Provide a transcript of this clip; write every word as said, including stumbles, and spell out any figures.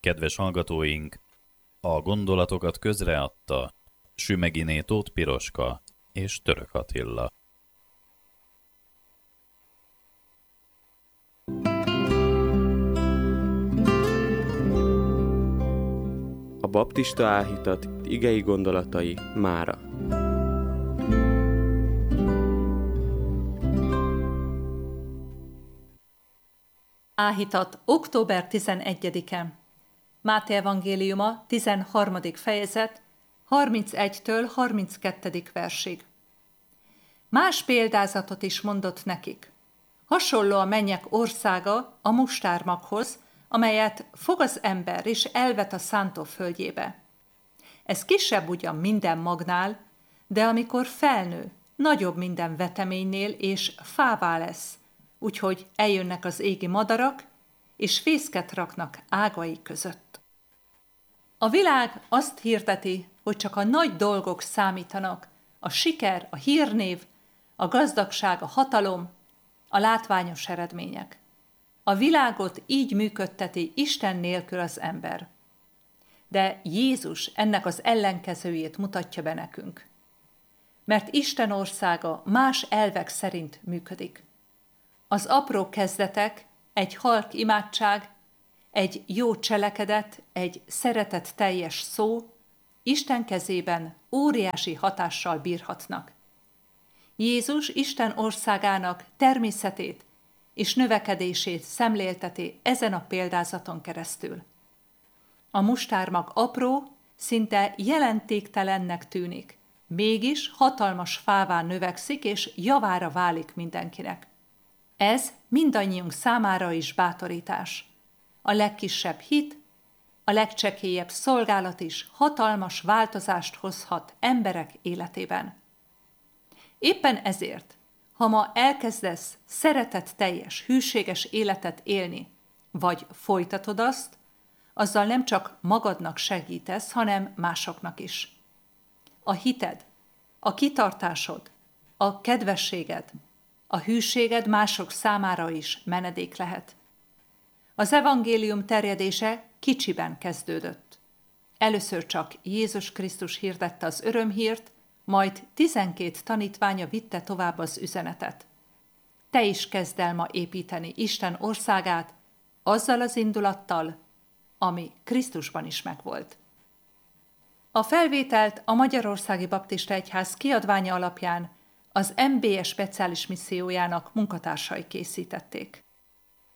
Kedves hallgatóink, a gondolatokat közreadta Sümeginé Tóth Piroska és Török Attila. A baptista áhítat igei gondolatai mára. Áhítat október tizenegyedike. Máté evangéliuma tizenharmadik fejezet harmincegytől harminckettő versig. Más példázatot is mondott nekik. Hasonló a mennyek országa a mustármaghoz, amelyet fog az ember és elvet a szántóföldjébe. Ez kisebb ugyan minden magnál, de amikor felnő, nagyobb minden veteménynél és fává lesz, úgyhogy eljönnek az égi madarak, és fészket raknak ágai között. A világ azt hirdeti, hogy csak a nagy dolgok számítanak, a siker, a hírnév, a gazdagság, a hatalom, a látványos eredmények. A világot így működteti Isten nélkül az ember. De Jézus ennek az ellenkezőjét mutatja be nekünk. Mert Isten országa más elvek szerint működik. Az apró kezdetek, egy halk imádság, egy jó cselekedet, egy szeretetteljes szó Isten kezében óriási hatással bírhatnak. Jézus Isten országának természetét és növekedését szemlélteti ezen a példázaton keresztül. A mustármag apró, szinte jelentéktelennek tűnik, mégis hatalmas fává növekszik és javára válik mindenkinek. Ez mindannyiunk számára is bátorítás. A legkisebb hit, a legcsekélyebb szolgálat is hatalmas változást hozhat emberek életében. Éppen ezért, ha ma elkezdesz szeretetteljes, hűséges életet élni, vagy folytatod azt, azzal nem csak magadnak segítesz, hanem másoknak is. A hited, a kitartásod, a kedvességed, a hűséged mások számára is menedék lehet. Az evangélium terjedése kicsiben kezdődött. Először csak Jézus Krisztus hirdette az örömhírt, majd tizenkét tanítványa vitte tovább az üzenetet. Te is kezd el ma építeni Isten országát azzal az indulattal, ami Krisztusban is megvolt. A felvételt a Magyarországi Baptista Egyház kiadványa alapján az em bé e speciális missziójának munkatársai készítették.